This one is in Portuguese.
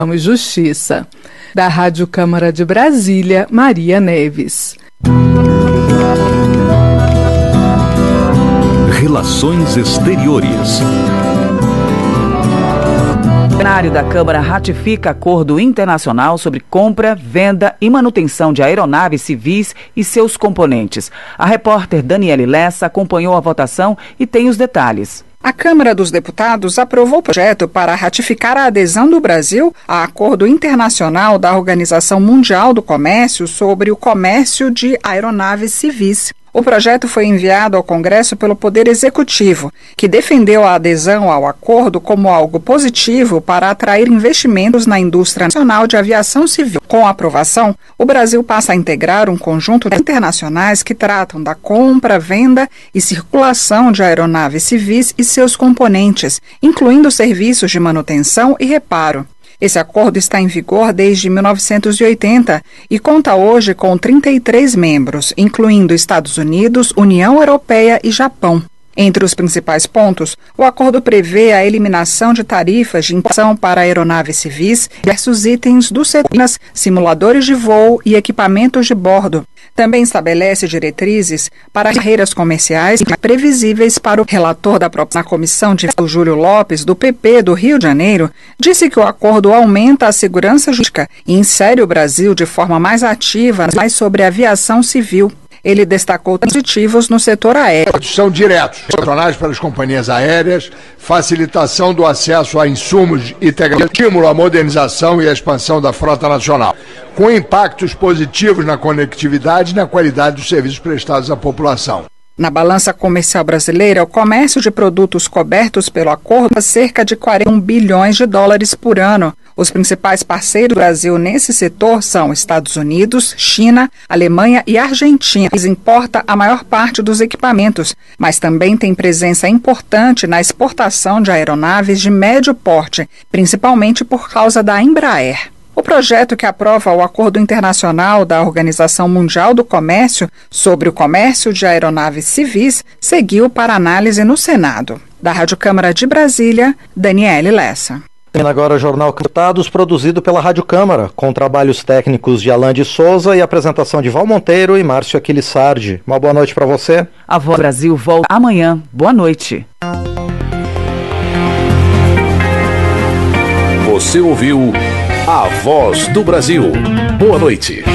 Justiça. Da Rádio Câmara de Brasília, Maria Neves. Relações Exteriores. O plenário da Câmara ratifica acordo internacional sobre compra, venda e manutenção de aeronaves civis e seus componentes. A repórter Daniele Lessa acompanhou a votação e tem os detalhes. A Câmara dos Deputados aprovou o projeto para ratificar a adesão do Brasil a acordo internacional da Organização Mundial do Comércio sobre o comércio de aeronaves civis. O projeto foi enviado ao Congresso pelo Poder Executivo, que defendeu a adesão ao acordo como algo positivo para atrair investimentos na indústria nacional de aviação civil. Com a aprovação, o Brasil passa a integrar um conjunto de internacionais que tratam da compra, venda e circulação de aeronaves civis e seus componentes, incluindo serviços de manutenção e reparo. Esse acordo está em vigor desde 1980 e conta hoje com 33 membros, incluindo Estados Unidos, União Europeia e Japão. Entre os principais pontos, o acordo prevê a eliminação de tarifas de importação para aeronaves civis e diversos itens do setor, simuladores de voo e equipamentos de bordo. Também estabelece diretrizes para carreiras comerciais previsíveis para o relator da proposta na comissão de Júlio Lopes, do PP do Rio de Janeiro, disse que o acordo aumenta a segurança jurídica e insere o Brasil de forma mais ativa sobre a aviação civil. Ele destacou positivos no setor aéreo. São diretos, profissionais para as companhias aéreas, facilitação do acesso a insumos e estímulo à modernização e à expansão da frota nacional, com impactos positivos na conectividade e na qualidade dos serviços prestados à população. Na balança comercial brasileira, o comércio de produtos cobertos pelo acordo é cerca de 41 bilhões de dólares por ano. Os principais parceiros do Brasil nesse setor são Estados Unidos, China, Alemanha e Argentina. Eles importam a maior parte dos equipamentos, mas também tem presença importante na exportação de aeronaves de médio porte, principalmente por causa da Embraer. O projeto que aprova o Acordo Internacional da Organização Mundial do Comércio sobre o comércio de aeronaves civis seguiu para análise no Senado. Da Rádio Câmara de Brasília, Daniele Lessa. Termina agora o Jornal Deputados, produzido pela Rádio Câmara, com trabalhos técnicos de Alain de Souza e apresentação de Val Monteiro e Márcio Aquilissardi. Uma boa noite para você. A Voz do Brasil volta amanhã. Boa noite. Você ouviu A Voz do Brasil. Boa noite.